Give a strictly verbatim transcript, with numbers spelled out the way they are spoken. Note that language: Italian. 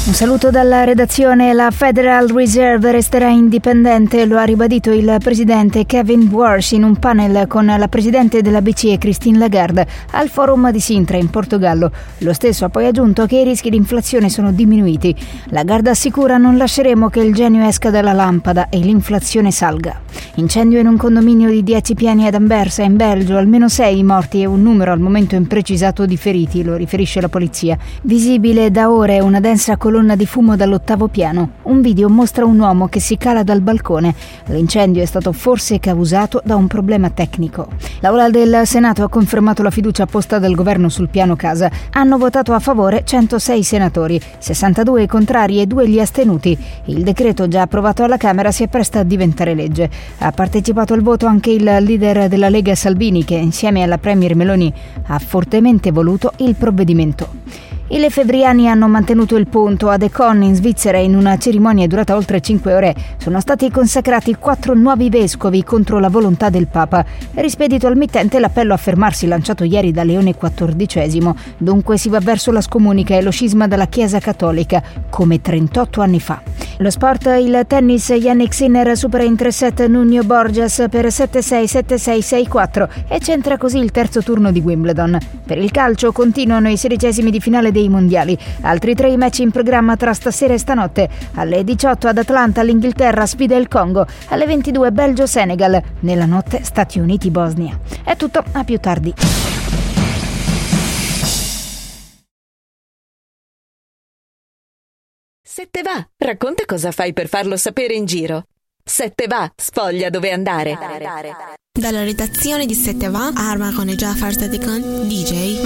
Un saluto dalla redazione. La Federal Reserve resterà indipendente, lo ha ribadito il presidente Kevin Warsh in un panel con la presidente della B C E Christine Lagarde al forum di Sintra in Portogallo. Lo stesso ha poi aggiunto che i rischi di inflazione sono diminuiti. Lagarde assicura: non lasceremo che il genio esca dalla lampada e l'inflazione salga. Incendio in un condominio di dieci piani ad Anversa in Belgio, almeno sei morti e un numero al momento imprecisato di feriti, lo riferisce la polizia. Visibile da ore una densa colonna di fumo dall'ottavo piano. Un video mostra un uomo che si cala dal balcone. L'incendio è stato forse causato da un problema tecnico. L'Aula del Senato ha confermato la fiducia posta dal governo sul piano casa. Hanno votato a favore centosei senatori, sessantadue i contrari e due gli astenuti. Il decreto già approvato alla Camera si appresta a diventare legge. Ha partecipato al voto anche il leader della Lega Salvini, che insieme alla premier Meloni ha fortemente voluto il provvedimento. I lefebvriani hanno mantenuto il punto ad Econ in Svizzera. In una cerimonia durata oltre cinque ore sono stati consacrati quattro nuovi vescovi contro la volontà del Papa. Rispedito al mittente l'appello a fermarsi lanciato ieri da Leone quattordicesimo. Dunque si va verso la scomunica e lo scisma dalla Chiesa Cattolica, come trentotto anni fa. Lo sport, il tennis, Jannik Sinner supera in tre set Nuno Borges per sette sei sette sei sei quattro e centra così il terzo turno di Wimbledon. Per il calcio continuano i sedicesimi di finale dei mondiali. Altri tre i match in programma tra stasera e stanotte. Alle diciotto ad Atlanta l'Inghilterra sfida il Congo. Alle ventidue Belgio-Senegal. Nella notte Stati Uniti-Bosnia. È tutto, a più tardi. Se te va, racconta cosa fai per farlo sapere in giro. Se te va, sfoglia dove andare. Dalla redazione di Se te va, Arma con Jafar Sadikan, D J